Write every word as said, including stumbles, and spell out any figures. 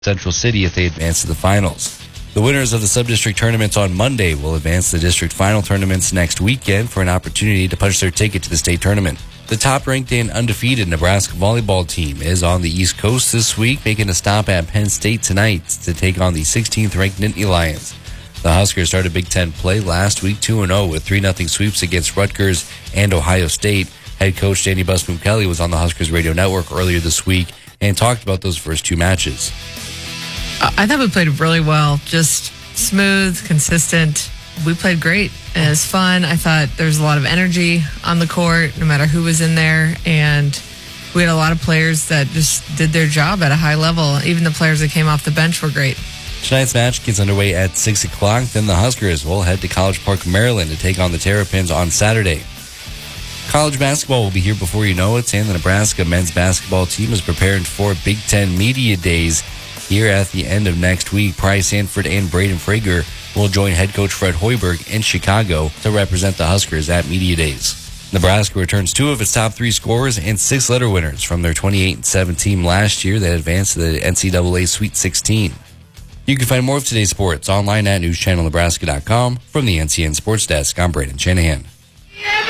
Central City if they advance to the finals. The winners of the sub-district tournaments on Monday will advance to the district final tournaments next weekend for an opportunity to punch their ticket to the state tournament. The top-ranked and undefeated Nebraska volleyball team is on the East Coast this week, making a stop at Penn State tonight to take on the sixteenth-ranked Nittany Lions. The Huskers started Big Ten play last week two and oh with three nothing sweeps against Rutgers and Ohio State. Head coach Danny Busboom Kelly was on the Huskers radio network earlier this week and talked about those first two matches. I thought we played really well, just smooth, consistent. We played great. It was fun. I thought there was a lot of energy on the court, no matter who was in there, and we had a lot of players that just did their job at a high level. Even the players that came off the bench were great. Tonight's match gets underway at six o'clock. Then the Huskers will head to College Park, Maryland to take on the Terrapins on Saturday. College basketball will be here before you know it, and the Nebraska men's basketball team is preparing for Big Ten Media Days here at the end of next week. Price Sanford and Braden Frager will join head coach Fred Hoiberg in Chicago to represent the Huskers at Media Days. Nebraska returns two of its top three scorers and six letter winners from their twenty-eight and seven team last year that advanced to the N C double A Sweet sixteen. You can find more of today's sports online at news channel nebraska dot com. From the N C N Sports Desk, I'm Braden Shanahan.